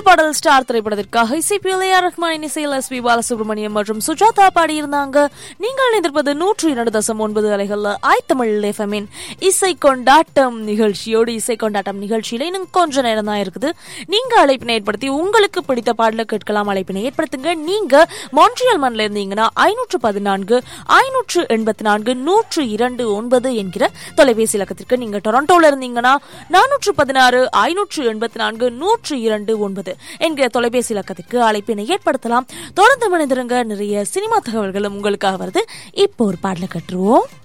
முதல் பாடல் ஸ்டார் திரைப்படத்திற்காக இசைப்பியல் ஏ.ஆர். ரஹ்மானின் இசையில் எஸ்.பி. பாலசுப்ரமணியம் மற்றும் சுஜாதா பாடியிருந்தாங்க. நீங்கள் இணைந்திருப்பது 102.9 அலைகள்ல தமிழ் எஃப்எம்மின் இசை கொண்டாட்டம் நிகழ்ச்சியோடு. இசை கொண்டாட்டம் நிகழ்ச்சியில இன்னும் கொஞ்ச நேரம் தான் இருக்குது. நீங்க அழைப்பினை ஏற்படுத்தி உங்களுக்கு பிடித்த பாடலை கேட்கலாம். அழைப்பினை ஏற்படுத்துங்க. நீங்க மான்ட்ரியால் மண்ணில் இருந்தீங்கன்னா 514 584 102.9 என்கிற தொலைபேசி இலக்கத்திற்கு, நீங்க டொரண்டோல இருந்தீங்கன்னா 416 584 102.9 என்கிற தொலைபேசி இலக்கத்திற்கு அழைப்பினை ஏற்படுத்தலாம். தொடர்ந்து மனிதருங்க, நிறைய சினிமா தகவல்களும் உங்களுக்காக வருது. இப்போ ஒரு பாடலை கட்டுருவோம்.